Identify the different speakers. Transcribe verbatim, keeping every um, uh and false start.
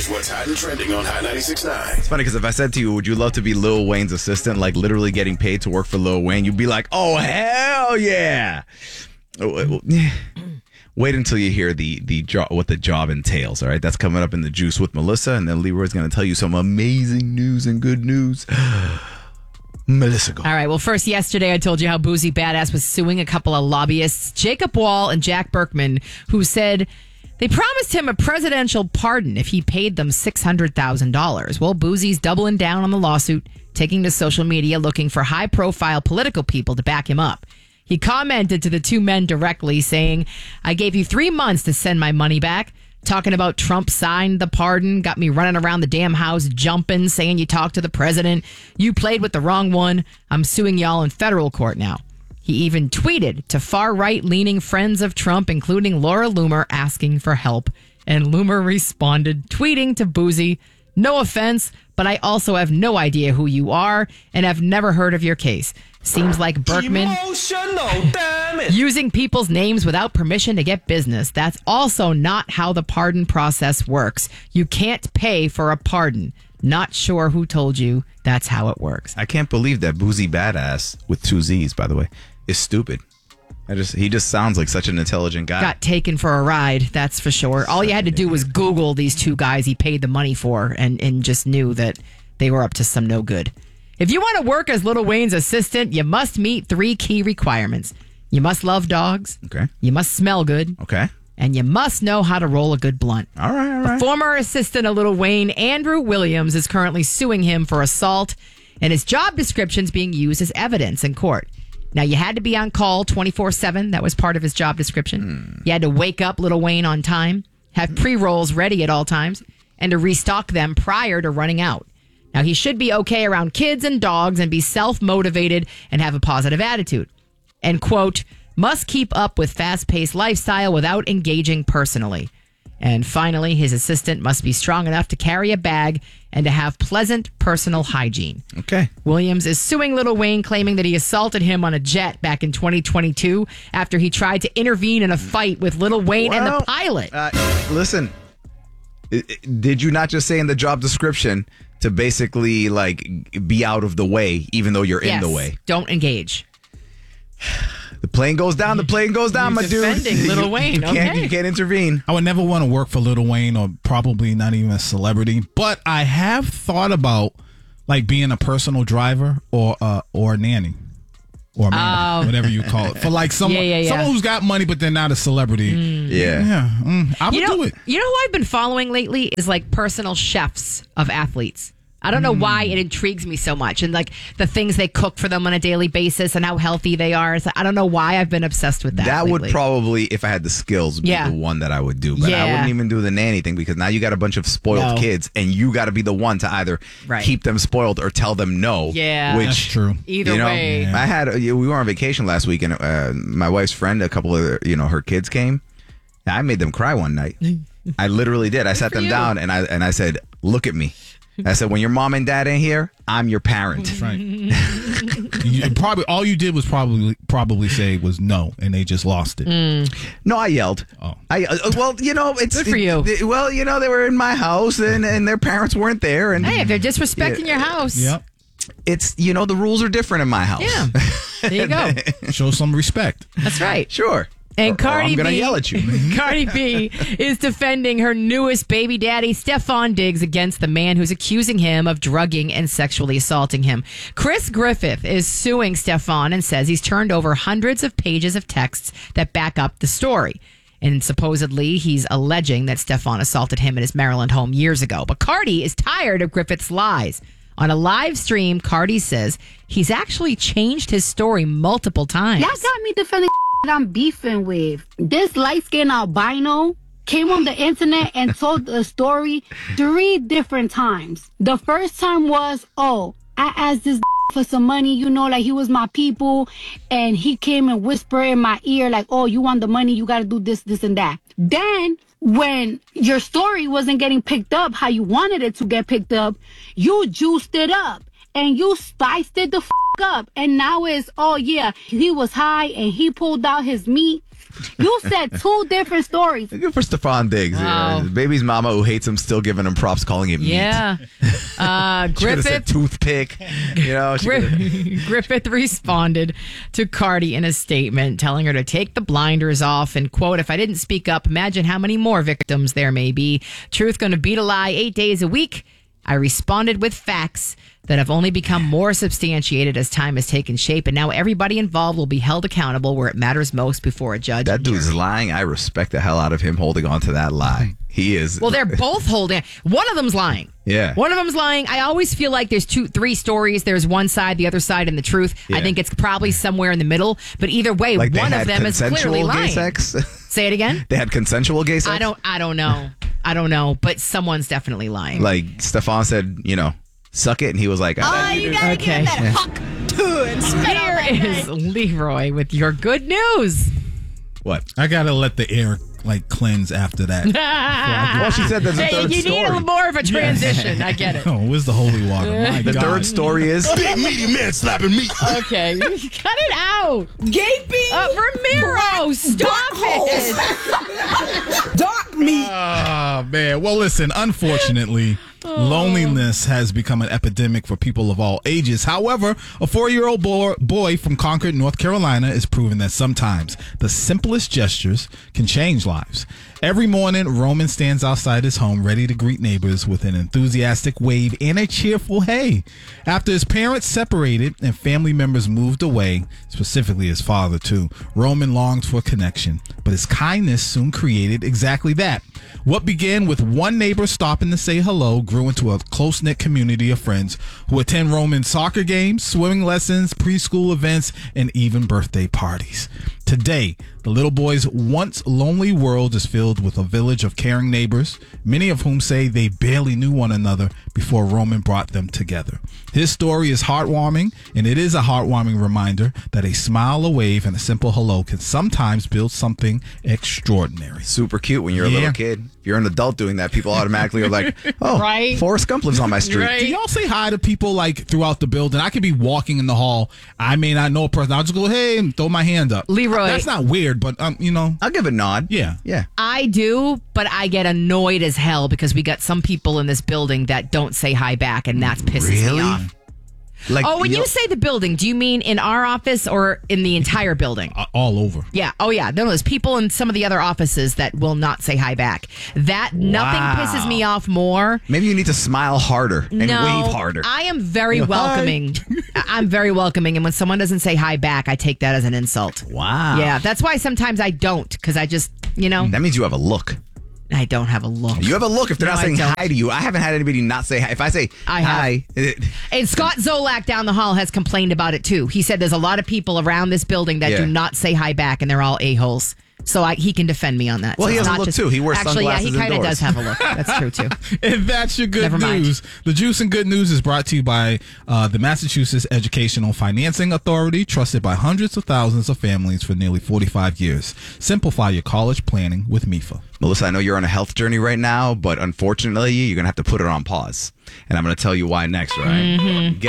Speaker 1: Here's what's hot and trending on Hot ninety-six point nine.
Speaker 2: It's funny because if I said to you, would you love to be Lil Wayne's assistant, like literally getting paid to work for Lil Wayne, you'd be like, oh, hell yeah. Wait until you hear the the job, what the job entails, all right? That's coming up in the Juice with Melissa, and then Leroy's going to tell you some amazing news and good news. Melissa, go.
Speaker 3: All right. Well, first, yesterday I told you how Boozy Badass was suing a couple of lobbyists, Jacob Wall and Jack Berkman, who said they promised him a presidential pardon if he paid them six hundred thousand dollars. Well, Boozy's doubling down on the lawsuit, taking to social media looking for high-profile political people to back him up. He commented to the two men directly, saying, I gave you three months to send my money back. Talking about Trump signed the pardon, got me running around the damn house, jumping, saying you talked to the president. You played with the wrong one. I'm suing y'all in federal court now. He even tweeted to far-right leaning friends of Trump, including Laura Loomer, asking for help. And Loomer responded, tweeting to Boozy, no offense, but I also have no idea who you are and have never heard of your case. Seems like Berkman using people's names without permission to get business. That's also not how the pardon process works. You can't pay for a pardon. Not sure who told you that's how it works.
Speaker 2: I can't believe that Boozy Badass, with two Z's, by the way, is stupid. I just He just sounds like such an intelligent guy.
Speaker 3: Got taken for a ride, that's for sure. All you had to do was Google these two guys he paid the money for and, and just knew that they were up to some no good. If you want to work as Lil Wayne's assistant, you must meet three key requirements. You must love dogs.
Speaker 2: Okay.
Speaker 3: You must smell good.
Speaker 2: Okay.
Speaker 3: And you must know how to roll a good blunt.
Speaker 2: All right, all right.
Speaker 3: A former assistant of Lil Wayne, Andrew Williams, is currently suing him for assault, and his job description is being used as evidence in court. Now, you had to be on call twenty-four seven. That was part of his job description. Mm. You had to wake up Lil Wayne on time, have pre-rolls ready at all times, and to restock them prior to running out. Now, he should be okay around kids and dogs and be self-motivated and have a positive attitude. And, quote, must keep up with fast-paced lifestyle without engaging personally. And finally, his assistant must be strong enough to carry a bag and to have pleasant personal hygiene.
Speaker 2: Okay.
Speaker 3: Williams is suing Lil Wayne, claiming that he assaulted him on a jet back in twenty twenty-two after he tried to intervene in a fight with Lil Wayne well, and the pilot.
Speaker 2: Uh, listen, did you not just say in the job description to basically like be out of the way, even though you're
Speaker 3: yes,
Speaker 2: in the way?
Speaker 3: Don't engage.
Speaker 2: The plane goes down. The plane goes down,
Speaker 3: You're
Speaker 2: my dude.
Speaker 3: Defending Lil Wayne.
Speaker 2: You can't,
Speaker 3: okay.
Speaker 2: you can't intervene.
Speaker 4: I would never want to work for Lil Wayne, or probably not even a celebrity. But I have thought about like being a personal driver or uh, or a nanny or a man,
Speaker 3: Oh.
Speaker 4: whatever you call it, for like someone
Speaker 3: Yeah, yeah, yeah.
Speaker 4: someone who's got money but they're not a celebrity.
Speaker 2: Yeah.
Speaker 4: Yeah, mm, I would
Speaker 3: You know,
Speaker 4: do it.
Speaker 3: you know who I've been following lately is like personal chefs of athletes. I don't know why it intrigues me so much, and like the things they cook for them on a daily basis and how healthy they are. So I don't know why I've been obsessed with that.
Speaker 2: That
Speaker 3: lately.
Speaker 2: would probably, if I had the skills, be
Speaker 3: Yeah.
Speaker 2: the one that I would do. But I
Speaker 3: Yeah.
Speaker 2: wouldn't even do the nanny thing because now you got a bunch of spoiled
Speaker 3: No.
Speaker 2: kids, and you got to be the one to either
Speaker 3: Right.
Speaker 2: keep them spoiled or tell them no.
Speaker 3: Yeah.
Speaker 2: which
Speaker 4: That's true.
Speaker 3: Either
Speaker 2: you know,
Speaker 3: way.
Speaker 4: Yeah.
Speaker 2: I had we were on vacation last week, and uh, my wife's friend, a couple of you know her kids came. I made them cry one night. I literally did. I sat
Speaker 3: for
Speaker 2: them
Speaker 3: you.
Speaker 2: down and I and I said, "Look at me." I said, "When your mom and dad ain't here, I'm your parent."
Speaker 4: That's right. you, probably all you did was probably probably say was no, and they just lost it.
Speaker 3: Mm.
Speaker 2: No, I yelled.
Speaker 4: Oh.
Speaker 2: I uh, well, you know, it's
Speaker 3: Good for you.
Speaker 2: it- it- well, you know, they were in my house and, and their parents weren't there, and
Speaker 3: Hey, if they're disrespecting
Speaker 2: Yeah.
Speaker 3: your house.
Speaker 4: Yep.
Speaker 2: it's you know the rules are different in my house.
Speaker 3: Yeah. There you go.
Speaker 4: Show some respect.
Speaker 3: That's right.
Speaker 2: Sure.
Speaker 3: And
Speaker 2: Or- or
Speaker 3: Cardi
Speaker 2: I'm gonna
Speaker 3: B,
Speaker 2: yell at you.
Speaker 3: Cardi B is defending her newest baby daddy, Stefon Diggs, against the man who's accusing him of drugging and sexually assaulting him. Chris Griffith is suing Stefon and says he's turned over hundreds of pages of texts that back up the story. And supposedly he's alleging that Stefon assaulted him in his Maryland home years ago. But Cardi is tired of Griffith's lies. On a live stream, Cardi says he's actually changed his story multiple times.
Speaker 5: Y'all got me defending I'm beefing with. This light-skinned albino came on the internet and told the story three different times. The first time was, oh, I asked this for some money, you know, like he was my people, and he came and whispered in my ear like, oh, you want the money, you got to do this, this, and that. Then when your story wasn't getting picked up how you wanted it to get picked up, you juiced it up. And you spiced it the f*** up. And now it's, oh, yeah, he was high and he pulled out his meat You said two different stories.
Speaker 2: Good for Stephon Diggs.
Speaker 3: Wow.
Speaker 2: Yeah. Baby's mama who hates him still giving him props, calling it meat.
Speaker 3: Yeah. Uh,
Speaker 2: She could have said
Speaker 3: Griffith.
Speaker 2: toothpick. You know, she coulda-
Speaker 3: Griff- Griffith responded to Cardi in a statement, telling her to take the blinders off and, quote, if I didn't speak up, imagine how many more victims there may be. Truth going to beat a lie eight days a week. I responded with facts that have only become more substantiated as time has taken shape, and now everybody involved will be held accountable where it matters most before a judge.
Speaker 2: that
Speaker 3: and
Speaker 2: dude's
Speaker 3: jury.
Speaker 2: lying. I respect the hell out of him holding on to that lie. He is.
Speaker 3: Well, they're both holding. One of them's lying.
Speaker 2: Yeah.
Speaker 3: One of them's lying. I always feel like there's two, three stories. There's one side, the other side, and the truth.
Speaker 2: Yeah.
Speaker 3: I think it's probably somewhere in the middle. But either way,
Speaker 2: like they
Speaker 3: one
Speaker 2: had
Speaker 3: of them is
Speaker 2: consensual
Speaker 3: clearly
Speaker 2: gay
Speaker 3: lying.
Speaker 2: sex.
Speaker 3: Say it again.
Speaker 2: They had consensual gay sex.
Speaker 3: I don't. I don't know. I don't know. But someone's definitely lying.
Speaker 2: Like Stephon said, you know, suck it, and he was like, ah, you do.
Speaker 3: Okay. Here is Leroy with your good news.
Speaker 2: What?
Speaker 4: I gotta let the air like cleanse after that.
Speaker 2: Well, she said there's a
Speaker 3: Hey,
Speaker 2: third
Speaker 3: you
Speaker 2: story.
Speaker 3: need a little more of a transition. I get it.
Speaker 4: Oh, where's the holy water? My
Speaker 2: The
Speaker 4: God.
Speaker 2: third story is
Speaker 1: Big meaty man slapping meat.
Speaker 3: Okay, cut it out. Gaping. Uh, Ramiro, stop it.
Speaker 4: Oh, man. Well, listen, unfortunately, loneliness has become an epidemic for people of all ages. However, a four-year-old boy, boy from Concord, North Carolina, is proving that sometimes the simplest gestures can change lives. Every morning, Roman stands outside his home ready to greet neighbors with an enthusiastic wave and a cheerful hey. After his parents separated and family members moved away, specifically his father too, Roman longed for connection, but his kindness soon created exactly that. What began with one neighbor stopping to say hello grew into a close-knit community of friends who attend Roman's soccer games, swimming lessons, preschool events, and even birthday parties. Today, the little boy's once lonely world is filled with a village of caring neighbors, many of whom say they barely knew one another before Roman brought them together. His story is heartwarming, and it is a heartwarming reminder that a smile, a wave, and a simple hello can sometimes build something extraordinary.
Speaker 2: super cute when you're a
Speaker 4: Yeah.
Speaker 2: little kid. If you're an adult doing that, people automatically are like, oh,
Speaker 3: Right.
Speaker 2: Forrest Gump lives on my street.
Speaker 3: Right.
Speaker 4: Do y'all say hi to people like throughout the building? I could be walking in the hall. I may not know a person. I'll just go, hey, and throw my hand up.
Speaker 3: Leroy.
Speaker 4: That's not weird, but, um, you know,
Speaker 2: I'll give a nod.
Speaker 4: yeah.
Speaker 2: Yeah.
Speaker 3: I do, but I get annoyed as hell because we got some people in this building that don't say hi back, and that's pisses me
Speaker 2: Really?
Speaker 3: off.
Speaker 2: Like,
Speaker 3: Oh, when
Speaker 2: you'll-
Speaker 3: you say the building, do you mean in our office or in the entire building?
Speaker 4: Uh, all over.
Speaker 3: Yeah. Oh, yeah. No, there's people in some of the other offices that will not say hi back. That nothing
Speaker 2: Wow.
Speaker 3: pisses me off more.
Speaker 2: maybe you need to smile harder and
Speaker 3: no,
Speaker 2: wave harder.
Speaker 3: I am very
Speaker 2: Hi.
Speaker 3: welcoming. I- I'm very welcoming, and when someone doesn't say hi back, I take that as an insult.
Speaker 2: wow.
Speaker 3: Yeah, that's why sometimes I don't, because I just, you know,
Speaker 2: That means you have a look.
Speaker 3: I don't have a look.
Speaker 2: You have a look if they're
Speaker 3: No,
Speaker 2: not
Speaker 3: I
Speaker 2: saying
Speaker 3: don't.
Speaker 2: hi to you. I haven't had anybody not say hi. If I say
Speaker 3: I have.
Speaker 2: hi, it-
Speaker 3: And Scott Zolak down the hall has complained about it too. He said there's a lot of people around this building that
Speaker 2: Yeah.
Speaker 3: do not say hi back, and they're all a-holes. So I, he can defend me on that.
Speaker 2: Well,
Speaker 3: So
Speaker 2: he
Speaker 3: it's
Speaker 2: has a
Speaker 3: not
Speaker 2: look,
Speaker 3: just-
Speaker 2: too. He wears
Speaker 3: Actually, yeah, he
Speaker 2: sunglasses
Speaker 3: kind of
Speaker 2: indoors.
Speaker 3: does have a look. That's true too.
Speaker 4: And that's your good
Speaker 3: Never mind.
Speaker 4: news. The Juice and Good News is brought to you by uh, the Massachusetts Educational Financing Authority, trusted by hundreds of thousands of families for nearly forty-five years. Simplify your college planning with M I F A.
Speaker 2: Melissa, I know you're on a health journey right now, but unfortunately, you're going to have to put it on pause. And I'm going to tell you why next, right?